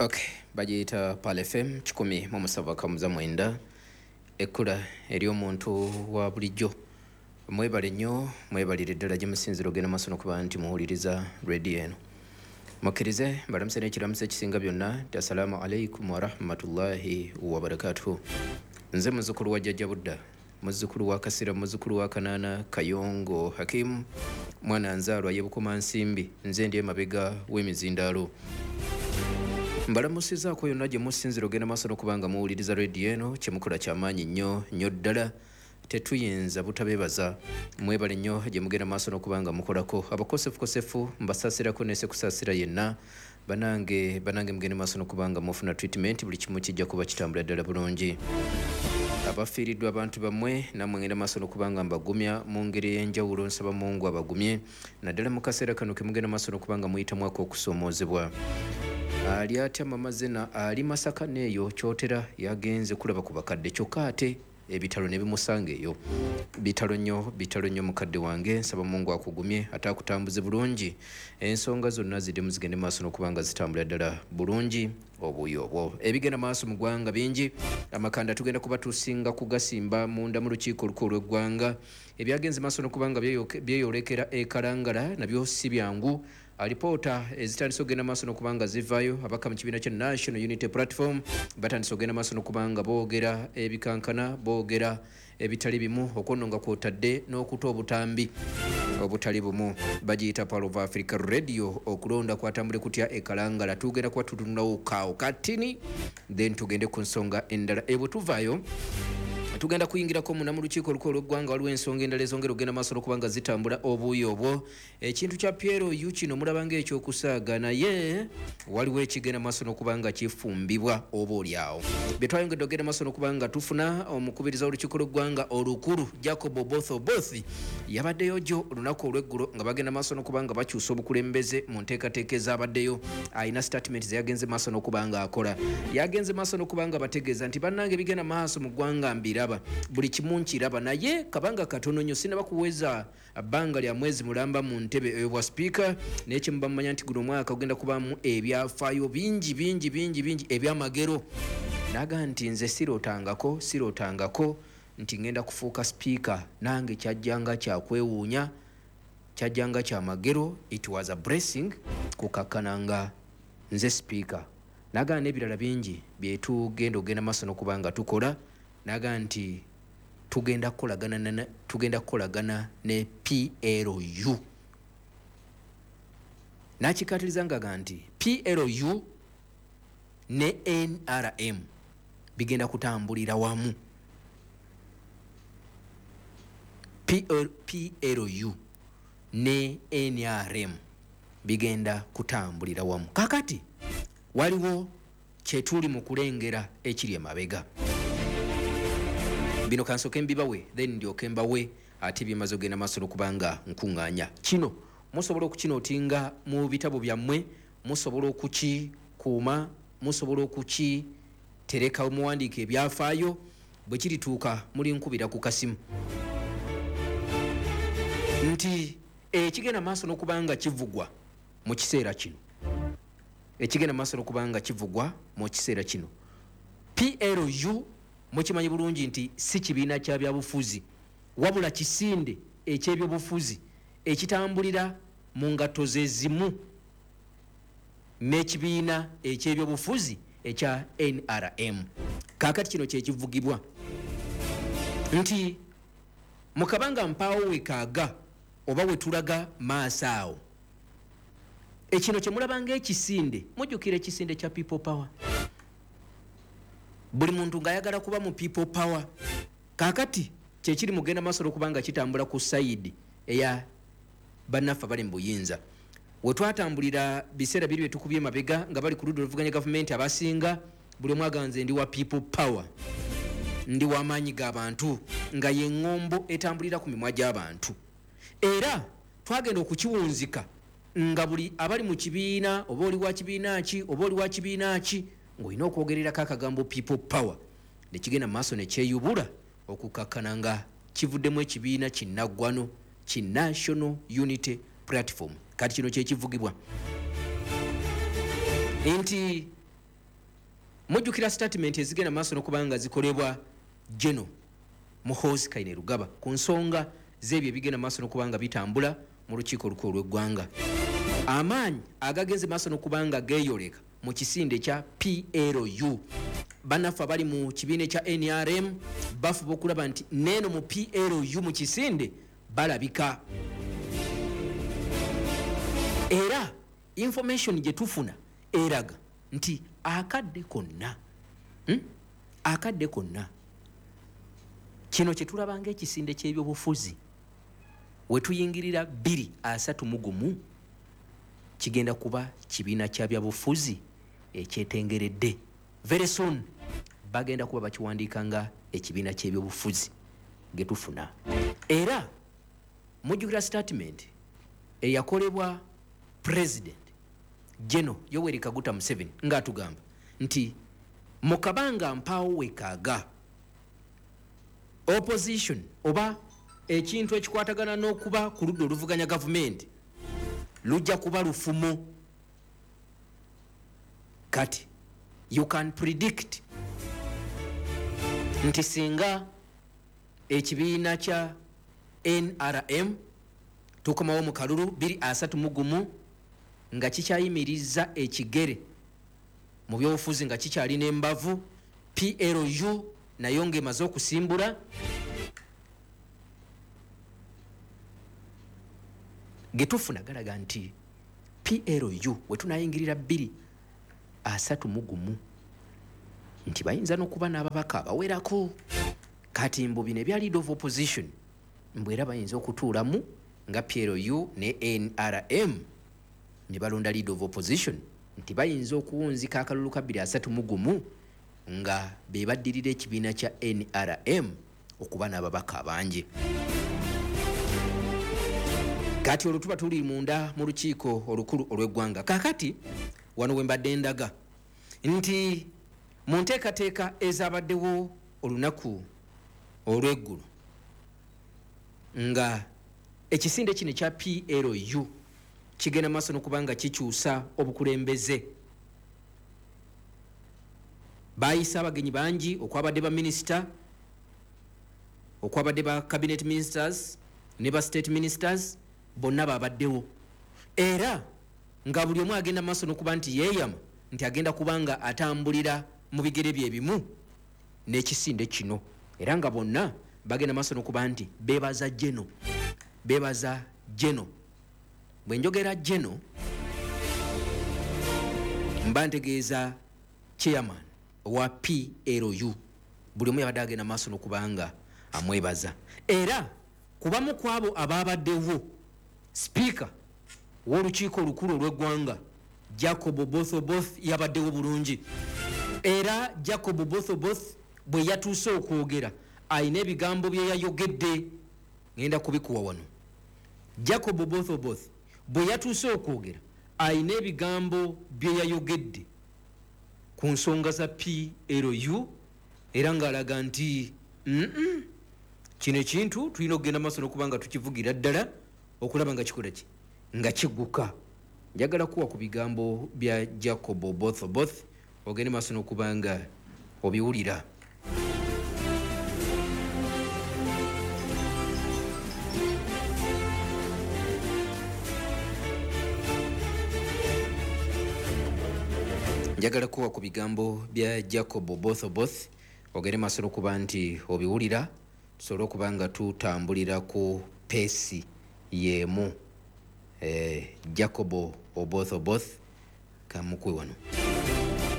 Okay, bagiyita Pal FM 107.9 ekkula eri omuntu wa bulijjo. Mwebale nnyo, mwebalire ddala gye musinziro gena masono kuba nti muwuliriza radio eno. Mukkirize balamusa n'ekiramusa ekisinga byonna nti assalamu alaikum wa rahmatullahi wa barakatuhu. Nze muzzukulu wa Jjajja Budda, muzzukulu wa Kasira, muzzukulu wa Kanaana Kayongo Hakimu, mwana nzaalwa y'Ebukoma Nsimbi, nze ndi emabega w'emizindaalo. Mbalamusizaako yonna gye musinziro gena masono kubanga muwuliriza radio eno kyemukola kyamaanyi nnyo ddala. Tetuyinza butabeebaza. Mwebale nnyo gye mugenda maaso n'okubanga mukolako. Abakosefu mbasasirako nese kusasira yenna. Banange mugende maaso n'okubanga mufuna treatment buli kimu kijja kuba kitambula ddala bulungi. Abafiiriddwa abantu bammwe nammwe ngenda maaso n'okubanga mbagumya mu ngeri ey'enjawulo, nsaba Mungu abagumye naddala mu kaseera kano ke mugenda maaso n'okubanga muyitamu okusoomoozebwa. Ali atya mamazena ali Masaka neeyo kyotera yagenze kulaba ku bakadde kyokka ate ebitalo ne bimusanga eyo. Bitalo nnyo mukadde wange, nsaba Mungu akugumye ate akutambuze bulungi, ensonga zonna zidde muzigende maaso n'okubanga zitambula ddala bulungi obuuyo obwo. Ebigenda maaso mu ggwanga bingi, amakanda tugenda kuba tusinga kugasimba munda mu lukiiko olukulu lw'eggwanga. Ebyagenze maaso n'okubanga byeyolekera e Kalangala nabyo si byangu. Alipoota ezitandise okugenda maaso n'okubanga zivaayo. Abaka mu kibiina kya National Unity Platform batandise okugenda maaso n'okubanga boogera ebikankana, boogera ebitali bimu, okwonnonga kwotadde n'okuta obutambi obutali bumu. Bagiyita Power of Africa Radio. Okulonda kwatambule kutya e Kalangala. Tugenda kuba tutunulawo kaawo katini, then tugende ku nsonga endala. Ebwe tuvaayo tugenda kuyingirako muna mu lukiiko olukulu lw'eggwanga waliwo ensonga endala ezongera okugenda maaso n'okubanga zitambula obuuyo obwo. Ekintu kya Piero yu kino mulaba ng'ekyokusaaga, naye waliwo ekigenda maaso n'okubanga kifumbibwa oba olyawo. Bye twayongedde okugenda maaso n'okubanga tufuna omukubiriza w'olukiiko lw'eggwanga olukulu Jacob Oboth yabaddeyo gyo olunaku olw'eggulo nga bagenda maaso n'okubanga bakyusa obukulembeze mu nteekateeka ezabaddeyo. Alina statement ze yagenze maaso n'okubanga akola. Yagenze maaso n'okubanga bategeeza nti bannange bigenda maaso mu ggwanga mbiraba, buli kimu nkiraba, naye kabanga katono nnyo sinaba kuweza bbanga lya mwezi mulamba mu ntebe ey'obwa sipiika. Naye kye muba mumanya nti guno omwaka ogenda kubaamu ebyafaayo bingi ebyamagero. Naga nti nze sirootangako nti ngenda kufuuka sipiika, nange kyajjanga kyakwewuunya, kyajjanga kyamagero. It was a blessing kukakkananga nze sipiika. Naga n'ebirala bingi bye tugenda okugenda maaso n'okubanga tukola. Naga nti tugenda kukolagana ne PLU. Nakikatiriza ngaga nti PLU ne NRM bigenda kutambulira wamu. PLU ne NRM bigenda kutambulira wamu. Kakati waliwo kyetuli mu kulengera ekiri emabega. Bino kansoke mbibawe then ndyoke mbawe ate byemaze ogenda maaso n'okubanga nkuŋŋaanya. Kino musobola okukinootinga mu bitabo byammwe, musobola okukikuuma, musobola okukitereka muwandiika ebyafaayo. Bwe kirituuka muli nkubira ku kasimu nti ekigenda maaso n'okubanga kivugwa mu kiseera kino, ekigenda maaso n'okubanga kivugwa mu kiseera kino. PLU mukimanyi bulungi nti si kibiina kya byabufuzi, wabula kisinde eky'ebyobufuzi ekitambulira mu ngatto ze zimu n'ekibiina eky'ebyobufuzi ekya NRM. Kaakati kino kyekivugibwa nti mu kabanga mpaawo wekaaga oba wetulaga maaso awo, ekino kye mulaba ng'ekisinde, mujjukira ekisinde kya People Power. Buli muntu ng'ayagala kuba mu People Power. Kaakati kyekiri mugenda maaso n'okubanga kitambula ku sayidi eya bannaffe bali mu buyinza. We twatambulira biseera biri bye tukubye emabega nga bali ku ludda oluvuganya gavumenti, abasinga buli omu aganze ndi wa People Power, ndi w'amaanyi g'abantu, nga ye ŋŋombo etambulira ku mimwa gy'abantu. Era twagenda okukiwunzika nga buli abali mu kibiina, oba oli wa kibiina ki, oba oli wa kibiina ki, ng'olina okwogererako akagambo People Power. Ne kigenda mu maaso ne kyeyubula okukakkana nga kivuddemu ekibiina kinnaggwano ki National Unity Platform. Kati kino kyekivugibwa nti mujjukira statement ezigenda maaso n'okubanga zikolebwa General Muhoozi Kainerugaba ku nsonga z'ebyo ebigenda maaso n'okubanga bitambula mu lukiiko olukulu lw'eggwanga. Amaanyi agagenze maaso n'okubanga geeyoleka mu kisinde kya PLU. Bannaffe abali mu kibiina kya NRM bafuba okulaba nti neeno mu PLU mu kisinde balabika. Era information gye tufuna eraga nti akadde konna kino kye tulabanga ekisinde ky'ebyobufuzi we tuyingirira 231 kigenda kuba kibiina kya byabufuzi ekyetengeredde. Very soon bagenda kuba bakiwandiika nga ekibiina ky'ebyobufuzi ge tufuna. Era mujjukira statement eyakolebwa President General Yoweri Kaguta Museveni ng'atugamba nti mu kabanga mpaawo wekaaga opposition oba ekintu ekikwatagana n'okuba ku ludda oluvuganya gavumenti lujja kuba lufumo. Kati you can predict nti singa ekibiina kya NRM tukomawo mu kalulu 231 nga kikyayimiriza ekigere mu byobufuzi nga kikyalina embavu, PLU nayo ng'emaze okusimbula, getufuna galaga nti PLU we tunayingirira 231 nti bayinza n'okuba n'ababaka abawerako. Kati mbu bino ebya leader of opposition mbu era bayinza okutuulamu nga PLU ne NRM ne balonda leader of opposition nti bayinza okuwunzika akalulu ka 231 nga be baddirira ekibiina kya NRM okuba n'ababaka abangi. Kati olwo tuba tuli munda mu lukiiko olukulu olw'eggwanga. Kaakati wano we mbadde ndaga nti mu nteekateeka ezabaddewo olunaku olw'eggulu nga ekisinde kino kya PLU kigenda maaso n'okubanga kikyusa obukulembeze. Bayisa abagenyi bangi okwabadde ba minisita, okwabadde ba cabinet ministers ne ba state ministers bonna babaddewo. Era nga buli omu agenda maaso n'okuba nti yeeyama nti agenda kubanga atambulira mu bigere bye bimu n'ekisinde kino. Era nga bonna bagenda maaso n'okuba nti beebaza General. Bwe njogera General mba ntegeeza chairman wa PLU. Buli omu yabadde agenda maaso n'okubanga amwebaza. Era kubamu kwabo ababaddewo speaker w'olukiiko olukulu olw'eggwanga Jacob Oboth yabaddewo bulungi. Era Jacob Oboth bwe yatuuse okwogera ayina ebigambo bye yayogedde ngenda kubikuwa wano. Jacob Oboth bwe yatuuse okwogera ayina ebigambo bye yayogedde ku nsonga za PLU era ng'alaga nti kino ekintu tulina okugenda maaso n'okubanga tukivugira ddala okulaba nga kikola ki nga kigguka. Njagala kuwa ku bigambo bya Jacob Oboth ogende maaso n'okubanga obiwulira. Njagala kuwa ku bigambo bya Jacob Oboth ogende maaso n'okuba nti obiwulira tusobole okuba nga tutambulira ku peesi y'emu. Jacob Oboth kamukwe wano.